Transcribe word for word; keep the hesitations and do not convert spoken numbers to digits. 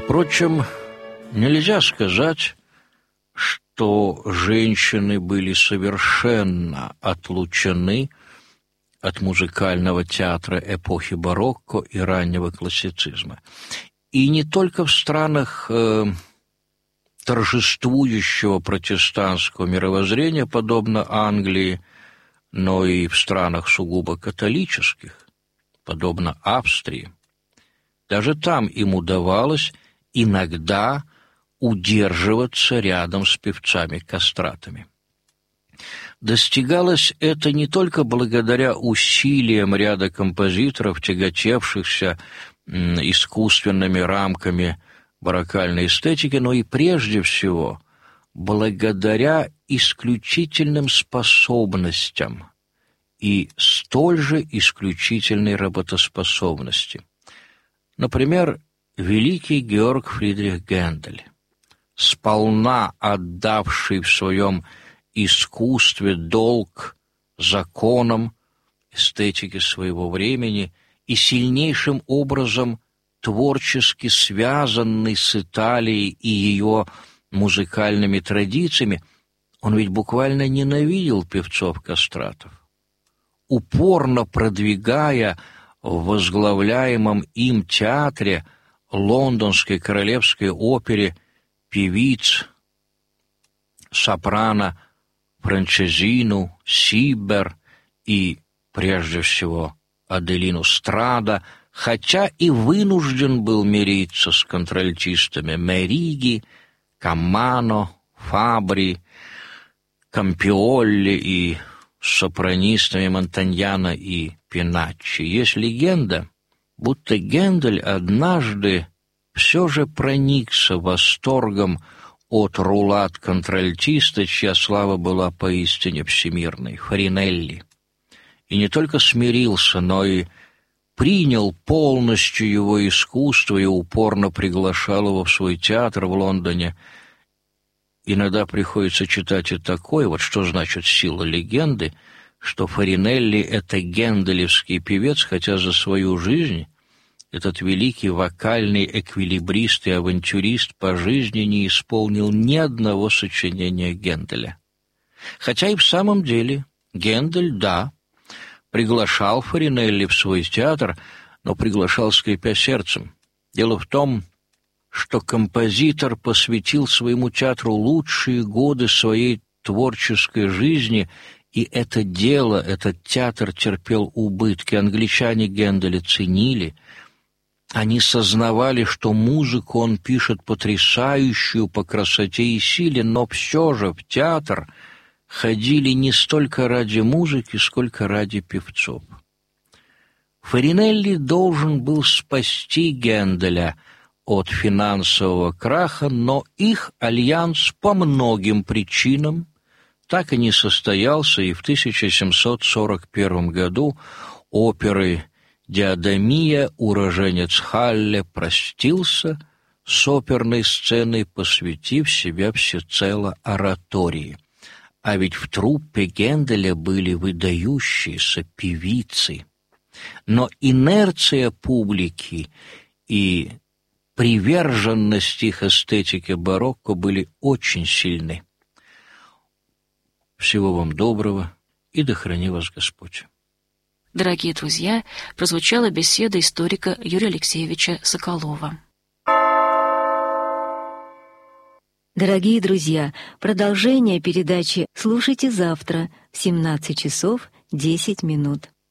Впрочем, нельзя сказать, что женщины были совершенно отлучены от музыкального театра эпохи барокко и раннего классицизма. И не только в странах э, торжествующего протестантского мировоззрения, подобно Англии, но и в странах сугубо католических, подобно Австрии. Даже там им удавалось иногда удерживаться рядом с певцами-кастратами. Достигалось это не только благодаря усилиям ряда композиторов, тяготевшихся м, искусственными рамками бароккальной эстетики, но и прежде всего благодаря исключительным способностям и столь же исключительной работоспособности. Например, великий Георг Фридрих Гендель, сполна отдавший в своем искусстве долг законам эстетики своего времени и сильнейшим образом творчески связанный с Италией и ее музыкальными традициями, он ведь буквально ненавидел певцов-кастратов. Упорно продвигая в возглавляемом им театре лондонской королевской опере певиц, сопрано Франчезину, Сибер и, прежде всего, Аделину Страда, хотя и вынужден был мириться с контральтистами Мериги, Камано, Фабри, Кампиолли и сопранистами Монтаньяно и Пиначчи. Есть легенда, будто Гендель однажды все же проникся восторгом от рулат-контральтиста, чья слава была поистине всемирной, Фаринелли. И не только смирился, но и принял полностью его искусство и упорно приглашал его в свой театр в Лондоне. Иногда приходится читать и такое, вот что значит сила легенды, что Фаринелли — это генделевский певец, хотя за свою жизнь этот великий вокальный эквилибрист и авантюрист по жизни не исполнил ни одного сочинения Генделя. Хотя и в самом деле Гендель, да, приглашал Фаринелли в свой театр, но приглашал, скрипя сердцем. Дело в том, что композитор посвятил своему театру лучшие годы своей творческой жизни, и это дело, этот театр терпел убытки. Англичане Генделя ценили. Они сознавали, что музыку он пишет потрясающую по красоте и силе, но все же в театр ходили не столько ради музыки, сколько ради певцов. Фаринелли должен был спасти Генделя от финансового краха, но их альянс по многим причинам так и не состоялся, и в тысяча семьсот сорок первом году оперы «Диадемия» уроженец Халле простился с оперной сценой, посвятив себя всецело оратории. А ведь в труппе Генделя были выдающиеся певицы. Но инерция публики и приверженность их эстетике барокко были очень сильны. Всего вам доброго, и да храни вас Господь. Дорогие друзья, прозвучала беседа историка Юрия Алексеевича Соколова. Дорогие друзья, продолжение передачи слушайте завтра в семнадцать часов десять минут.